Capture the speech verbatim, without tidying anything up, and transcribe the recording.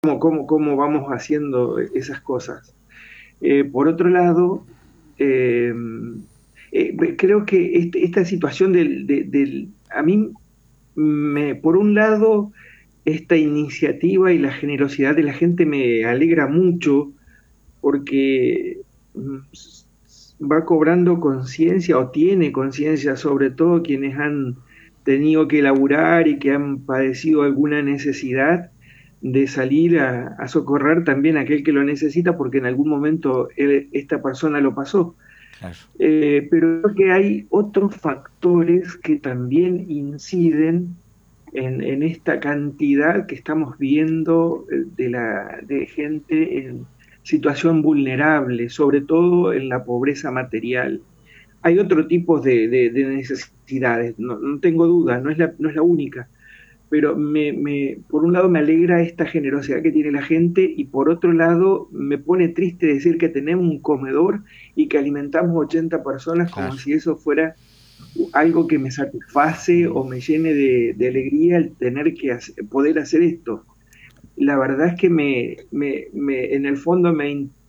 cómo, cómo, cómo vamos haciendo esas cosas. Eh, por otro lado, eh, eh, creo que este- esta situación del, de- del, a mí, me, por un lado, esta iniciativa y la generosidad de la gente me alegra mucho porque mm, s- va cobrando conciencia o tiene conciencia, sobre todo quienes han tenido que laburar y que han padecido alguna necesidad de salir a, a socorrer también a aquel que lo necesita porque en algún momento él- esta persona lo pasó. Claro. Eh, pero creo que hay otros factores que también inciden en, en esta cantidad que estamos viendo eh, de, la, de gente en situación vulnerable, sobre todo en la pobreza material. Hay otro tipo de, de- de necesidades, no, no tengo duda, no es la, no es la única, pero me, me, por un lado me alegra esta generosidad que tiene la gente y por otro lado me pone triste decir que tenemos un comedor y que alimentamos ochenta personas como Claro. si eso fuera algo que me satisface o me llene de, de alegría el tener que hacer- poder hacer esto. La verdad es que me, me, me- en el fondo me